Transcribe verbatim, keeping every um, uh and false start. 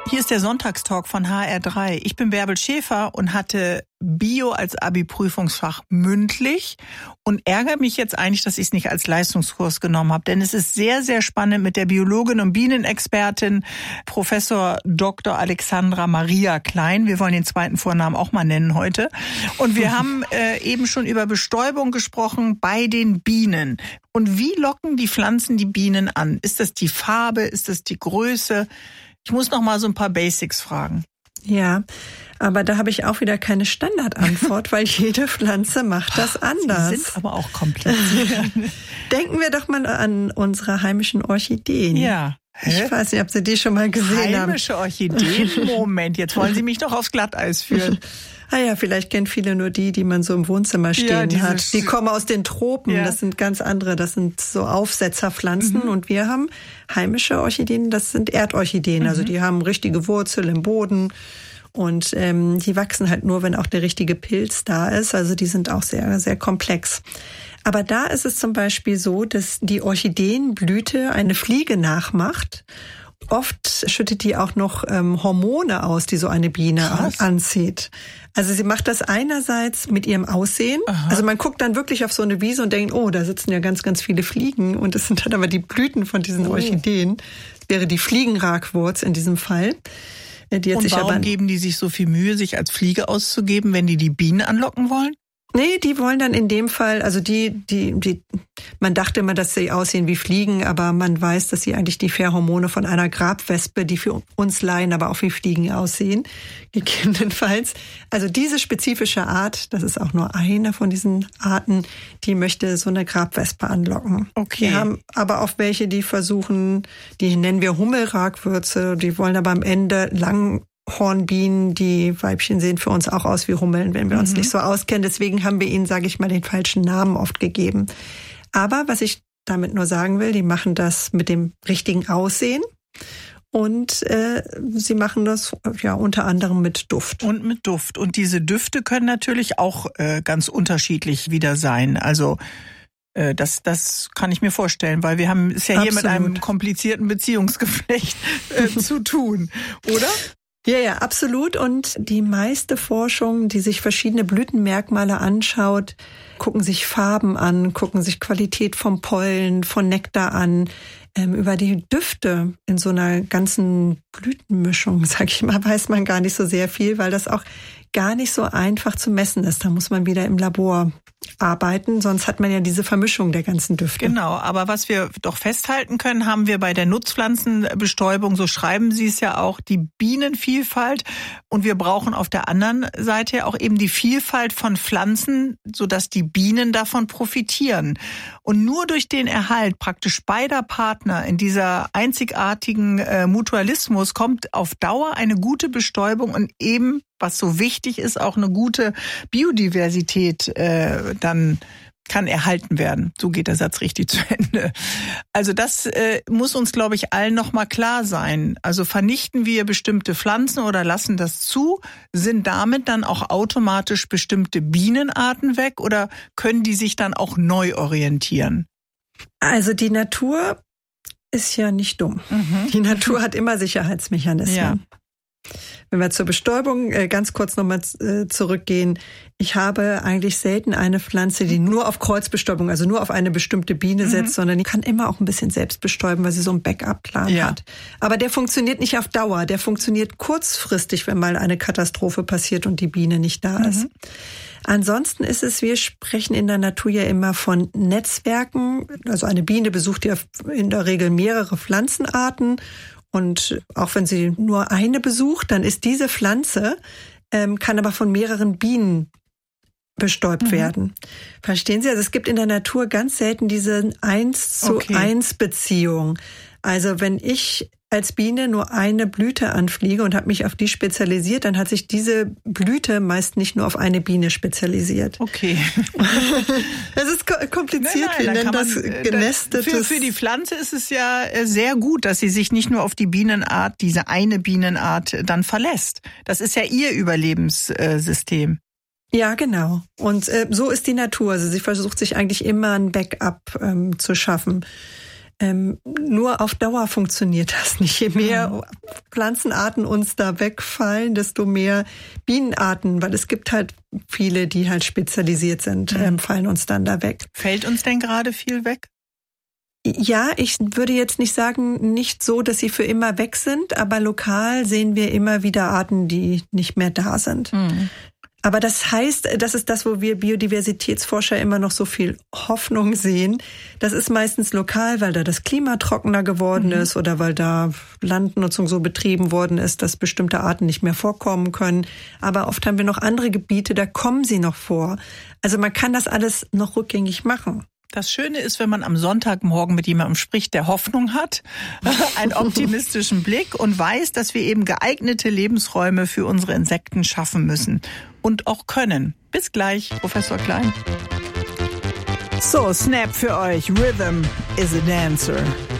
Hier ist der Sonntagstalk von H R drei. Ich bin Bärbel Schäfer und hatte Bio als Abi-Prüfungsfach mündlich und ärgere mich jetzt eigentlich, dass ich es nicht als Leistungskurs genommen habe. Denn es ist sehr, sehr spannend mit der Biologin und Bienenexpertin Professor Doktor Alexandra Maria Klein. Wir wollen den zweiten Vornamen auch mal nennen heute. Und wir haben äh, eben schon über Bestäubung gesprochen bei den Bienen. Und wie locken die Pflanzen die Bienen an? Ist das die Farbe? Ist das die Größe? Ich muss noch mal so ein paar Basics fragen. Ja, aber da habe ich auch wieder keine Standardantwort, weil jede Pflanze macht das anders. Sie sind aber auch kompliziert. Denken wir doch mal an unsere heimischen Orchideen. Ja. Hä? Ich weiß nicht, ob Sie die schon mal gesehen Heimische haben. Heimische Orchideen? Moment, jetzt wollen Sie mich doch aufs Glatteis führen. Ah ja, vielleicht kennen viele nur die, die man so im Wohnzimmer stehen ja, hat. Die kommen aus den Tropen, ja. Das sind ganz andere, das sind so Aufsetzerpflanzen. Mhm. Und wir haben heimische Orchideen, das sind Erdorchideen. Mhm. Also die haben richtige Wurzel im Boden und ähm, die wachsen halt nur, wenn auch der richtige Pilz da ist. Also die sind auch sehr, sehr komplex. Aber da ist es zum Beispiel so, dass die Orchideenblüte eine Fliege nachmacht. Oft schüttet die auch noch ähm, Hormone aus, die so eine Biene Krass. anzieht. Also sie macht das einerseits mit ihrem Aussehen. Aha. Also man guckt dann wirklich auf so eine Wiese und denkt, oh, da sitzen ja ganz, ganz viele Fliegen. Und es sind dann aber die Blüten von diesen oh. Orchideen. Das wäre die Fliegenragwurz in diesem Fall. Die hat und sich warum aber geben die sich so viel Mühe, sich als Fliege auszugeben, wenn die die Bienen anlocken wollen? Nee, die wollen dann in dem Fall, also die, die, die, man dachte immer, dass sie aussehen wie Fliegen, aber man weiß, dass sie eigentlich die Pheromone von einer Grabwespe, die für uns Laien aber auch wie Fliegen aussehen, gegebenenfalls. Also diese spezifische Art, das ist auch nur eine von diesen Arten, die möchte so eine Grabwespe anlocken. Okay. Wir haben aber auch welche, die versuchen, die nennen wir Hummelragwürze, die wollen aber am Ende lang Hornbienen, die Weibchen sehen für uns auch aus wie Hummeln, wenn wir uns mhm. nicht so auskennen. Deswegen haben wir ihnen, sage ich mal, den falschen Namen oft gegeben. Aber was ich damit nur sagen will, die machen das mit dem richtigen Aussehen und äh, sie machen das ja unter anderem mit Duft. Und mit Duft. Und diese Düfte können natürlich auch äh, ganz unterschiedlich wieder sein. Also äh, das, das kann ich mir vorstellen, weil wir haben es ja hier Absolut. mit einem komplizierten Beziehungsgeflecht äh, zu tun, oder? Ja, ja, absolut. Und die meiste Forschung, die sich verschiedene Blütenmerkmale anschaut, gucken sich Farben an, gucken sich Qualität vom Pollen, von Nektar an. Ähm, über die Düfte in so einer ganzen Blütenmischung, sag ich mal, weiß man gar nicht so sehr viel, weil das auch gar nicht so einfach zu messen ist. Da muss man wieder im Labor arbeiten, sonst hat man ja diese Vermischung der ganzen Düfte. Genau, aber was wir doch festhalten können, haben wir bei der Nutzpflanzenbestäubung, so schreiben Sie es ja auch, die Bienenvielfalt und wir brauchen auf der anderen Seite auch eben die Vielfalt von Pflanzen, sodass die Bienen davon profitieren. Und nur durch den Erhalt praktisch beider Partner in dieser einzigartigen äh, Mutualismus kommt auf Dauer eine gute Bestäubung und eben, was so wichtig ist, auch eine gute Biodiversität äh, dann kann erhalten werden. So geht der Satz richtig zu Ende. Also das äh, muss uns, glaube ich, allen noch mal klar sein. Also vernichten wir bestimmte Pflanzen oder lassen das zu, sind damit dann auch automatisch bestimmte Bienenarten weg oder können die sich dann auch neu orientieren? Also die Natur ist ja nicht dumm. Mhm. Die Natur hat immer Sicherheitsmechanismen. Ja. Wenn wir zur Bestäubung äh, ganz kurz nochmal äh, zurückgehen. Ich habe eigentlich selten eine Pflanze, die nur auf Kreuzbestäubung, also nur auf eine bestimmte Biene setzt, mhm. sondern die kann immer auch ein bisschen selbst bestäuben, weil sie so einen Backup-Plan ja. hat. Aber der funktioniert nicht auf Dauer. Der funktioniert kurzfristig, wenn mal eine Katastrophe passiert und die Biene nicht da ist. Mhm. Ansonsten ist es, wir sprechen in der Natur ja immer von Netzwerken. Also eine Biene besucht ja in der Regel mehrere Pflanzenarten. Und auch wenn sie nur eine besucht, dann ist diese Pflanze, ähm, kann aber von mehreren Bienen bestäubt mhm. werden. Verstehen Sie? Also es gibt in der Natur ganz selten diese eins zu eins Beziehung. Also wenn ich als Biene nur eine Blüte anfliege und habe mich auf die spezialisiert, dann hat sich diese Blüte meist nicht nur auf eine Biene spezialisiert. Okay. Das ist kompliziert. Nein, nein, Wir nennen das man, genestetes. Für, für die Pflanze ist es ja sehr gut, dass sie sich nicht nur auf die Bienenart, diese eine Bienenart dann verlässt. Das ist ja ihr Überlebenssystem. Ja, genau. Und äh, so ist die Natur. Also sie versucht sich eigentlich immer ein Backup ähm, zu schaffen. Ähm, nur auf Dauer funktioniert das nicht. Je mehr mhm. Pflanzenarten uns da wegfallen, desto mehr Bienenarten, weil es gibt halt viele, die halt spezialisiert sind, mhm. ähm, fallen uns dann da weg. Fällt uns denn gerade viel weg? Ja, ich würde jetzt nicht sagen, nicht so, dass sie für immer weg sind, aber lokal sehen wir immer wieder Arten, die nicht mehr da sind. Mhm. Aber das heißt, das ist das, wo wir Biodiversitätsforscher immer noch so viel Hoffnung sehen. Das ist meistens lokal, weil da das Klima trockener geworden mhm. ist oder weil da Landnutzung so betrieben worden ist, dass bestimmte Arten nicht mehr vorkommen können. Aber oft haben wir noch andere Gebiete, da kommen sie noch vor. Also man kann das alles noch rückgängig machen. Das Schöne ist, wenn man am Sonntagmorgen mit jemandem spricht, der Hoffnung hat, einen optimistischen Blick und weiß, dass wir eben geeignete Lebensräume für unsere Insekten schaffen müssen und auch können. Bis gleich, Professor Klein. So, Snap für euch. Rhythm is a dancer.